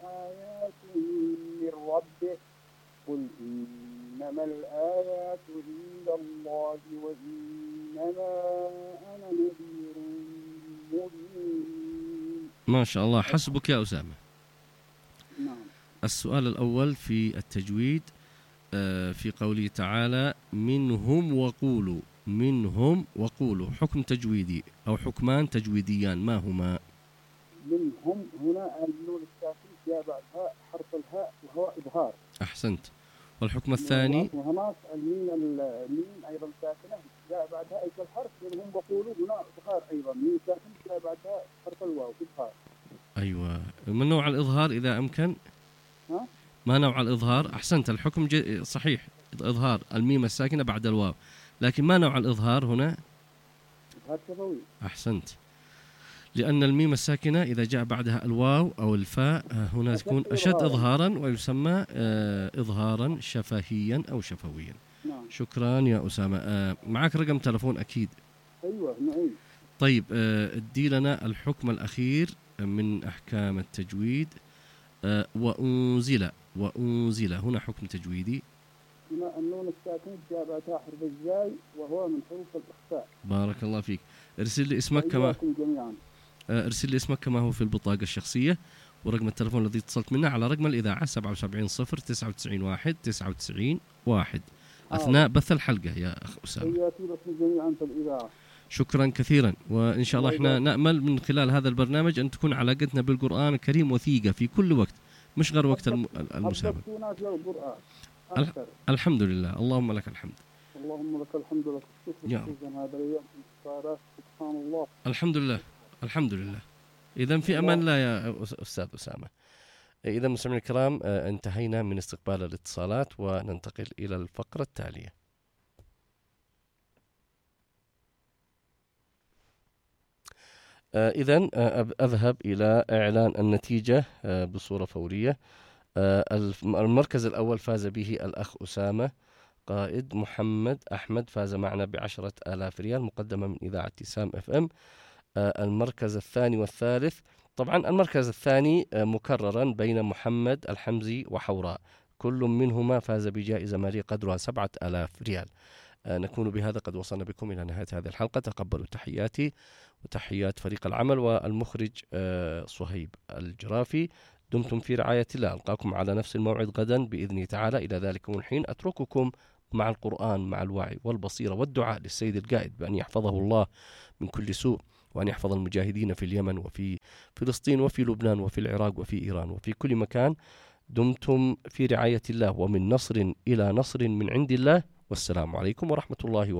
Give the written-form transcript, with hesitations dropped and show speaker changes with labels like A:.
A: آيات من ربه قل إنما الآيات عند الله وإنما أنا نذير مبين.
B: ما شاء الله، حسبك يا أسامة.
A: نعم.
B: السؤال الأول في التجويد في قوله تعالى منهم وقولوا، منهم وقولوا، حكم تجويدي أو حكمان تجويديان ما هما؟
A: منهم هنا النون الساكن جاء بعدها حرف الهاء وهو إظهار.
B: أحسنت. والحكم الثاني؟
A: وهناك الميم أيضا ساكنة جاء بعدها أي الحرف. منهم وقولوا هنا إظهار أيضا، ميم ساكن جاء بعدها حرف الواو إظهار.
B: أيوة. من نوع الإظهار إذا أمكن؟
A: ها؟
B: ما نوع الإظهار؟ أحسنت، الحكم صحيح، إظهار الميم الساكنة بعد الواو، لكن ما نوع الإظهار هنا؟
A: إظهار شفوي.
B: أحسنت، لأن الميم الساكنة إذا جاء بعدها الواو أو الفاء هنا تكون أشد إظهارا ويسمى إظهارا شفهيا أو شفويا.
A: نعم.
B: شكرا يا أسامة. معك رقم تلفون أكيد؟
A: أيوة نعم.
B: طيب ادي لنا الحكم الأخير من أحكام التجويد. وأنزل، وأنزل هنا حكم تجويدي.
A: هنا النون الساكن جاء بعدها حرف الزاي وهو من حروف الإخفاء.
B: بارك الله فيك. ارسل لي اسمك كما ارسل لي اسمك كما هو في البطاقة الشخصية، ورقم التلفون الذي اتصلت منه على رقم الإذاعة 77 0 99 1 99 1 أثناء بث الحلقة يا أخ أسامة.
A: حياتي لكم جميعا في الإذاعة.
B: شكرا كثيرا، وإن شاء الله احنا نأمل من خلال هذا البرنامج أن تكون علاقتنا بالقرآن الكريم وثيقة في كل وقت، مش غير وقت المسابقة. الحمد لله، اللهم لك الحمد.
A: اللهم لك الحمد لك الشكر. هذا اليوم سبحان الله.
B: الحمد لله، الحمد لله. إذا في أمان الله يا أستاذ أسامة. إذا مستمعينا الكرام انتهينا من استقبال الاتصالات وننتقل إلى الفقرة التالية. إذن أذهب إلى إعلان النتيجة بصورة فورية. المركز الأول فاز به الأخ أسامة قائد محمد أحمد، فاز معنا ب10,000 ريال مقدمة من إذاعة سام FM. المركز الثاني والثالث، طبعا المركز الثاني مكررا بين محمد الحمزي وحوراء، كل منهما فاز بجائزة مالية قدرها 7,000 ريال. نكون بهذا قد وصلنا بكم إلى نهاية هذه الحلقة. تقبلوا تحياتي وتحيات فريق العمل والمخرج صهيب الجرافي. دمتم في رعاية الله. ألقاكم على نفس الموعد غدا بإذن تعالى. إلى ذلك الحين أترككم مع القرآن مع الوعي والبصيرة والدعاء للسيد القائد بأن يحفظه الله من كل سوء، وأن يحفظ المجاهدين في اليمن وفي فلسطين وفي لبنان وفي العراق وفي إيران وفي كل مكان. دمتم في رعاية الله، ومن نصر إلى نصر من عند الله. والسلام عليكم ورحمة الله وبركاته.